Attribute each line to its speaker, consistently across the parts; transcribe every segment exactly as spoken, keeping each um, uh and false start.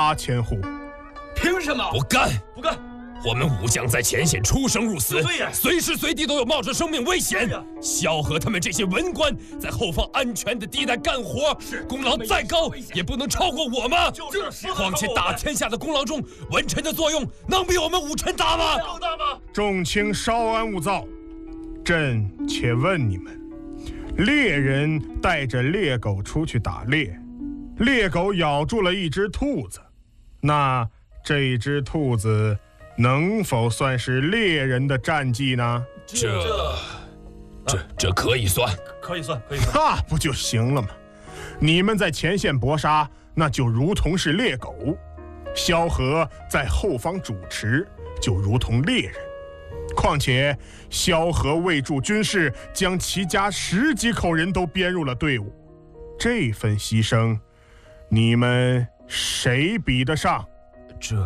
Speaker 1: 八千户。
Speaker 2: 凭什么？
Speaker 3: 不干！
Speaker 2: 不干！
Speaker 3: 我们武将在前线出生入死，
Speaker 2: 对呀，
Speaker 3: 随时随地都有冒着生命危险。萧何他们这些文官在后方安全的地带干活，功劳再高也不能超过我吗？
Speaker 2: 就是，
Speaker 3: 况且打天下的功劳中，文臣的作用能比我们武臣大吗？
Speaker 2: 够大吗？
Speaker 1: 众卿稍安勿躁，朕且问你们：猎人带着猎狗出去打猎，猎狗咬住了一只兔子，那这只兔子能否算是猎人的战绩呢？
Speaker 3: 这这这可以算，
Speaker 2: 可以算，可以算。
Speaker 1: 那不就行了吗？你们在前线搏杀，那就如同是猎狗；萧何在后方主持，就如同猎人。况且萧何为助军事，将其家十几口人都编入了队伍，这份牺牲，你们谁比得上？
Speaker 3: 这。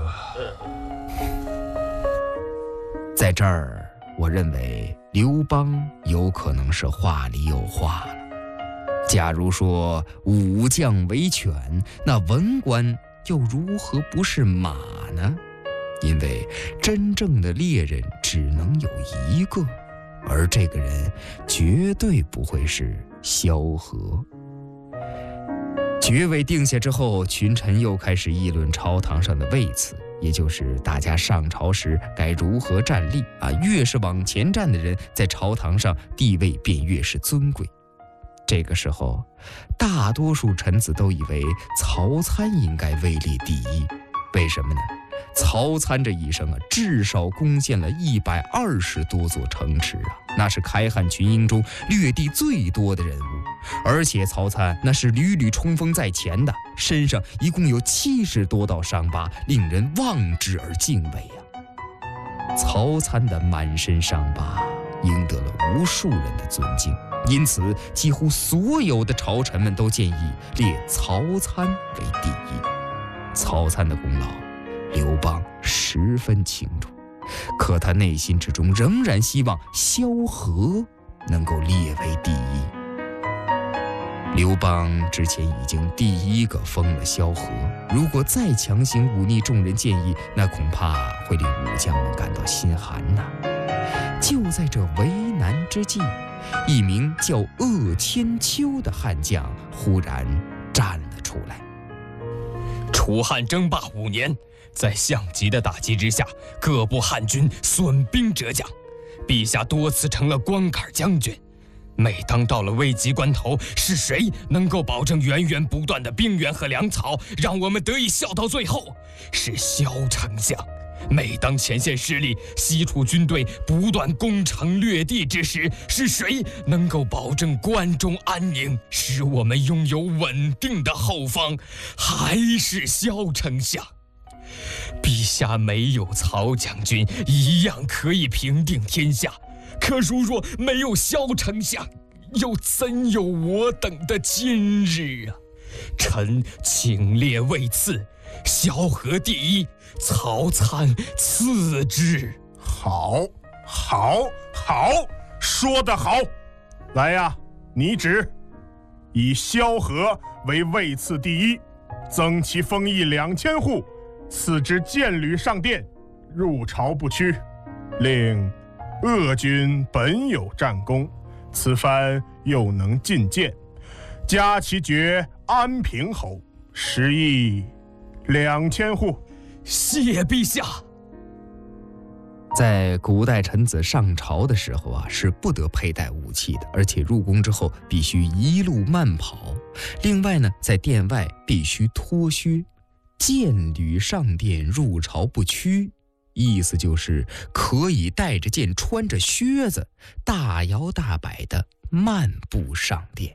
Speaker 4: 在这儿，我认为刘邦有可能是话里有话了。假如说武将为犬，那文官又如何不是马呢？因为真正的猎人只能有一个，而这个人绝对不会是萧何。爵位定下之后，群臣又开始议论朝堂上的位次，也就是大家上朝时该如何站立啊！越是往前站的人，在朝堂上地位便越是尊贵。这个时候，大多数臣子都以为曹参应该位列第一，为什么呢？曹参这一生啊，至少攻陷了一百二十多座城池啊，那是开汉群英中掠地最多的人物。而且曹参那是屡屡冲锋在前的，身上一共有七十多道伤疤，令人望之而敬畏啊。曹参的满身伤疤赢得了无数人的尊敬，因此几乎所有的朝臣们都建议列曹参为第一。曹参的功劳刘邦十分清楚，可他内心之中仍然希望萧何能够列为第一。刘邦之前已经第一个封了萧何，如果再强行忤逆众人建议，那恐怕会令武将们感到心寒呐。就在这为难之际，一名叫鄂千秋的汉将忽然站了出来。
Speaker 3: 楚汉争霸五年，在项籍的打击之下，各部汉军损兵折将，陛下多次成了光杆将军。每当到了危急关头，是谁能够保证源源不断的兵源和粮草，让我们得以笑到最后？是萧丞相。每当前线失利，西楚军队不断攻城掠地之时，是谁能够保证关中安宁，使我们拥有稳定的后方？还是萧丞相。陛下没有曹将军，一样可以平定天下。可如若没有萧丞相，又怎有我等的今日啊？臣请列位次，萧何第一，曹参次之。
Speaker 1: 好，好，好，说得好！来呀，拟旨，以萧何为位次第一，增其封邑两千户，赐之剑履上殿，入朝不屈，令鄂军本有战功，此番又能进谏，加其爵安平侯，食邑两千户。
Speaker 3: 谢陛下。
Speaker 4: 在古代臣子上朝的时候啊，是不得佩戴武器的，而且入宫之后必须一路慢跑。另外呢，在殿外必须脱靴，剑履上殿，入朝不屈。意思就是可以带着剑，穿着靴子，大摇大摆地漫步上殿。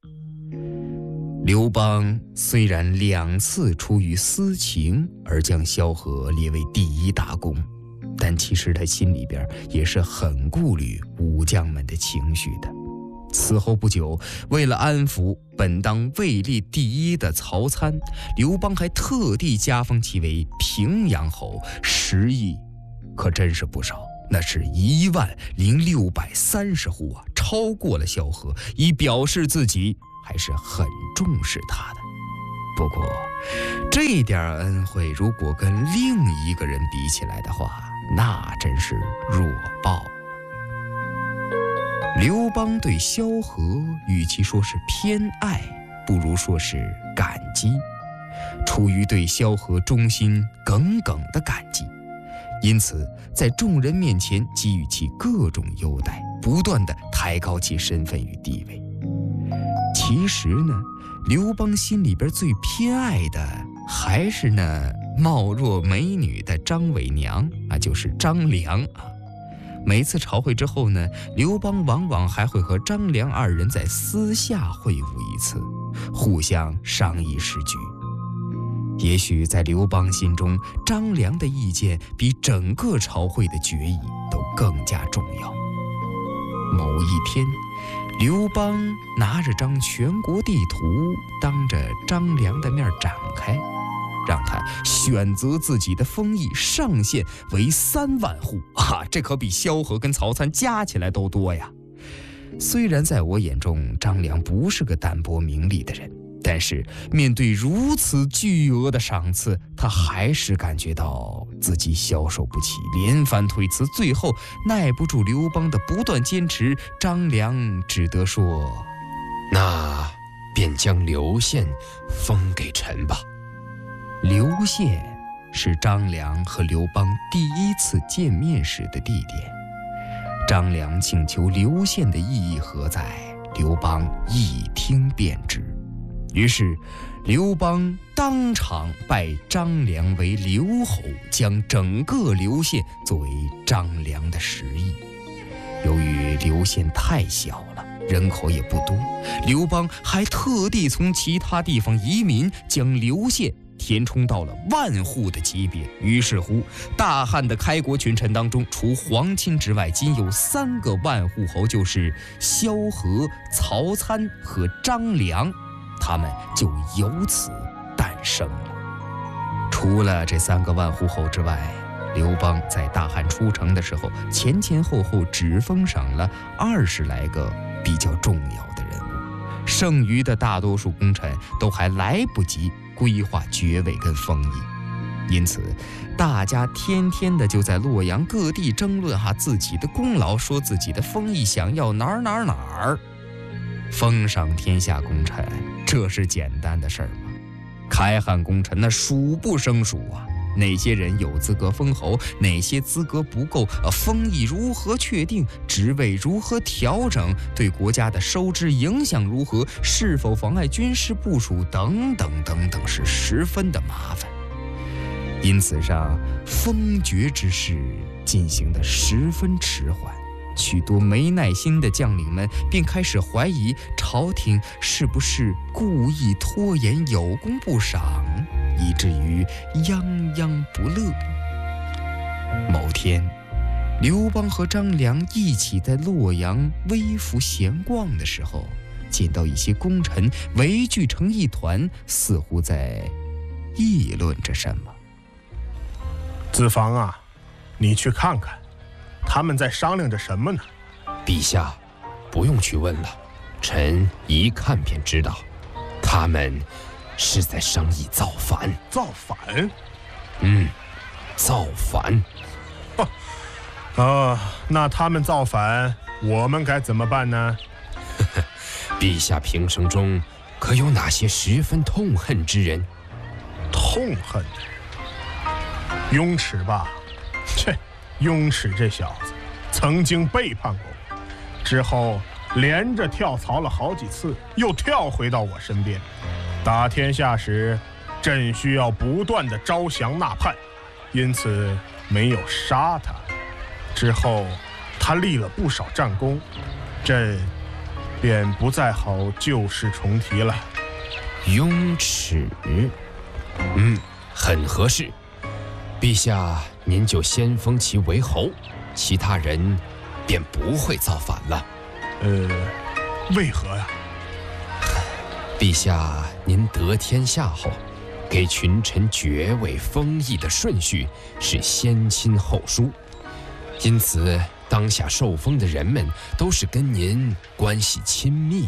Speaker 4: 刘邦虽然两次出于私情而将萧何列为第一大功，但其实他心里边也是很顾虑武将们的情绪的。此后不久，为了安抚本当位列第一的曹参，刘邦还特地加封其为平阳侯，食邑可真是不少，那是一万零六百三十户啊，超过了萧何，以表示自己还是很重视他的。 不过，这点恩惠如果跟另一个人比起来的话，那真是弱爆了。刘邦对萧何，与其说是偏爱，不如说是感激。出于对萧何忠心耿耿的感激，因此在众人面前给予其各种优待，不断地抬高其身份与地位。其实呢，刘邦心里边最偏爱的还是那貌若美女的张伪娘啊，就是张良啊。每次朝会之后呢，刘邦往往还会和张良二人在私下会晤一次，互相商议时局。也许在刘邦心中，张良的意见比整个朝会的决议都更加重要。某一天，刘邦拿着张全国地图，当着张良的面展开，让他选择自己的封邑上限为三万户啊，这可比萧何跟曹参加起来都多呀。虽然在我眼中，张良不是个淡泊名利的人，但是面对如此巨额的赏赐，他还是感觉到自己消受不起，连番推辞，最后耐不住刘邦的不断坚持，张良只得说：“
Speaker 5: 那便将刘县封给臣吧。”
Speaker 4: 刘县是张良和刘邦第一次见面时的地点。张良请求刘县的意义何在，刘邦一听便知。于是刘邦当场拜张良为刘侯，将整个刘县作为张良的食邑。由于刘县太小了，人口也不多，刘邦还特地从其他地方移民，将刘县填充到了万户的级别。于是乎，大汉的开国群臣当中，除皇亲之外，仅有三个万户侯，就是萧何、曹参和张良，他们就由此诞生了。除了这三个万户侯之外，刘邦在大汉出城的时候，前前后后只封赏了二十来个比较重要的人物，剩余的大多数功臣都还来不及规划爵位跟封邑。因此大家天天的就在洛阳各地争论哈自己的功劳，说自己的封邑想要哪儿哪儿哪儿。封赏天下功臣，这是简单的事儿吗？开汉功臣那数不胜数啊，哪些人有资格封侯，哪些资格不够，封邑如何确定，职位如何调整，对国家的收支影响如何，是否妨碍军事部署等等等等，是十分的麻烦。因此上封爵之事进行得十分迟缓，许多没耐心的将领们便开始怀疑朝廷是不是故意拖延，有功不赏，以至于泱泱不乐。某天，刘邦和张良一起在洛阳微服闲逛的时候，见到一些功臣围聚成一团，似乎在议论着什么。
Speaker 1: 子房啊，你去看看，他们在商量着什么呢？
Speaker 5: 陛下，不用去问了，臣一看便知道，他们是在商议造反。
Speaker 1: 造反？
Speaker 5: 嗯，造反。
Speaker 1: 啊，那他们造反，我们该怎么办呢？
Speaker 5: 陛下平生中可有哪些十分痛恨之人？
Speaker 1: 痛恨的人，雍齿吧？切，雍齿这小子曾经背叛过我，之后连着跳槽了好几次，又跳回到我身边。打天下时，朕需要不断的招降纳叛，因此没有杀他。之后他立了不少战功，朕便不再好旧事重提了。
Speaker 5: 雍齿，嗯，很合适。陛下，您就先封其为侯，其他人便不会造反了。
Speaker 1: 呃，为何呀？
Speaker 5: 陛下，您得天下后，给群臣爵位封邑的顺序是先亲后疏，因此当下受封的人们都是跟您关系亲密的，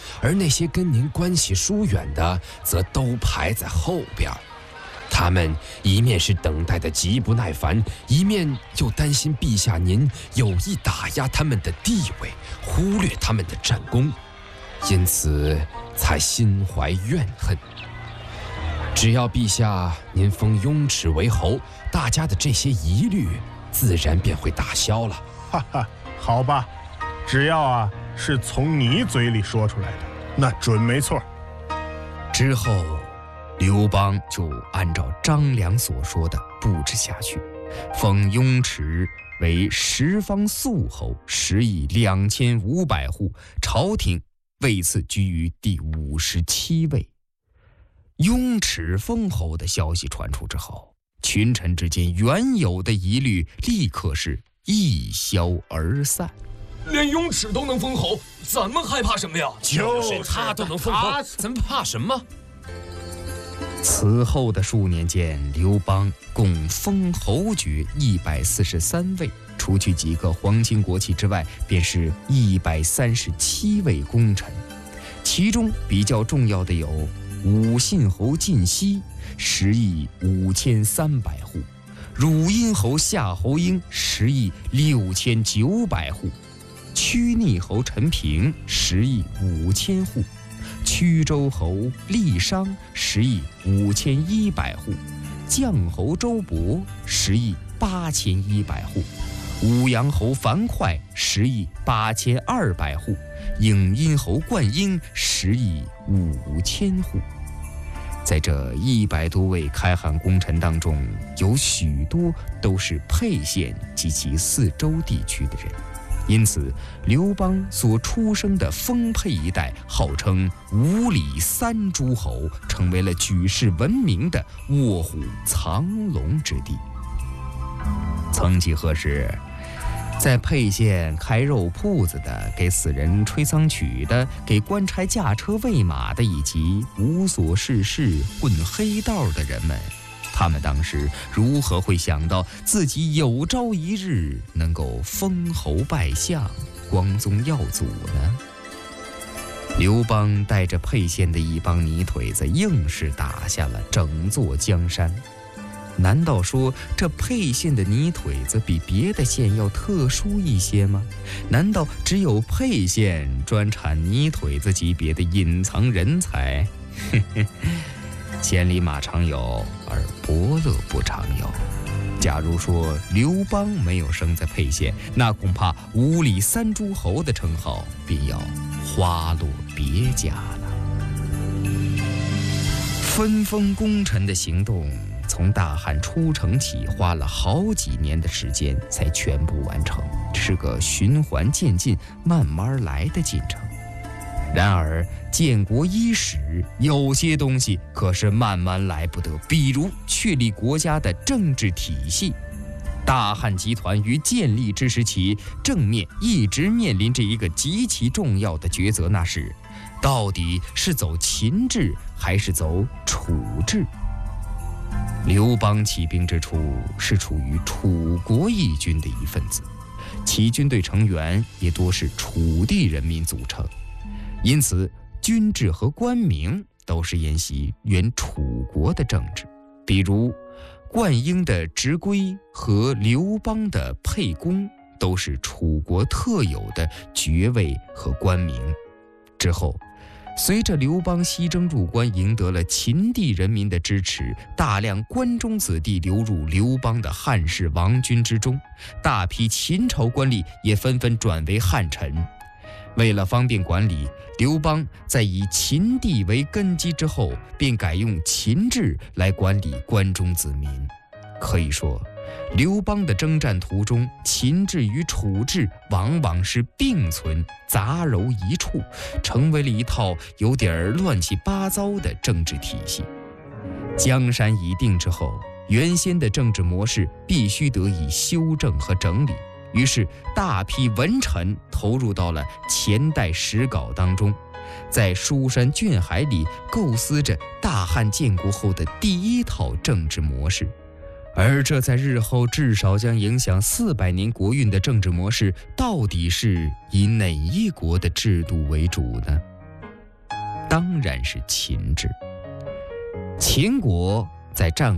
Speaker 5: 而那些跟您关系疏远的，则都排在后边。他们一面是等待的极不耐烦，一面又担心陛下您有意打压他们的地位，忽略他们的战功，因此才心怀怨恨。只要陛下您封雍齿为侯，大家的这些疑虑自然便会打消了。
Speaker 1: 哈哈，好吧，只要啊是从你嘴里说出来的，那准没错。
Speaker 4: 之后，刘邦就按照张良所说的布置下去，封雍齿为十方宿侯，食邑两千五百户，朝廷为此居于第五十七位。雍齿封侯的消息传出之后，群臣之间原有的疑虑立刻是一消而散。
Speaker 3: 连雍齿都能封侯，咱们害怕什么呀？
Speaker 5: 就是他都能封侯，咱们怕什么？
Speaker 4: 此后的数年间，刘邦共封侯爵一百四十三位，除去几个皇亲国戚之外，便是一百三十七位功臣。其中比较重要的有武信侯晋西，食邑五千三百户；汝阴侯夏侯婴，食邑六千九百户；曲逆侯陈平，食邑五千户；曲州侯郦商，食邑五千一百户；绛侯周勃，食邑八千一百户；武阳侯樊哙，食邑八千二百户；颍阴侯灌婴，食邑五千户。在这一百多位开汉功臣当中，有许多都是沛县及其四周地区的人，因此刘邦所出生的丰沛一带号称五里三诸侯，成为了举世闻名的卧虎藏龙之地。曾几何时，在沛县开肉铺子的，给死人吹丧曲的，给官差驾车喂马的，以及无所事事混黑道的人们，他们当时如何会想到自己有朝一日能够封侯拜相，光宗耀祖呢？刘邦带着沛县的一帮泥腿子，硬是打下了整座江山。难道说这沛县的泥腿子比别的县要特殊一些吗？难道只有沛县专产泥腿子级别的隐藏人才？千里马常有，而伯乐不常有。假如说刘邦没有生在沛县，那恐怕五里三诸侯的称号便要花落别家了。分封功臣的行动从大汉出城起，花了好几年的时间才全部完成，是个循环渐进、慢慢来的进程。然而建国伊始，有些东西可是慢慢来不得，比如确立国家的政治体系。大汉集团于建立之时起，正面一直面临着一个极其重要的抉择，那是到底是走秦制还是走楚制？刘邦起兵之初是处于楚国义军的一份子，其军队成员也多是楚地人民组成，因此军制和官名都是沿袭原楚国的政治。比如灌婴的执归和刘邦的沛公都是楚国特有的爵位和官名。之后随着刘邦西征入关，赢得了秦地人民的支持，大量关中子弟流入刘邦的汉室王军之中，大批秦朝官吏也纷纷转为汉臣。为了方便管理，刘邦在以秦地为根基之后，便改用秦制来管理关中子民。可以说，刘邦的征战途中，秦制与楚制往往是并存，杂糅一处，成为了一套有点乱七八糟的政治体系。江山已定之后，原先的政治模式必须得以修正和整理，于是大批文臣投入到了前代史稿当中，在书山卷海里构思着大汉建国后的第一套政治模式。而这在日后至少将影响四百年国运的政治模式，到底是以哪一国的制度为主呢？ 当然是秦制。秦国在战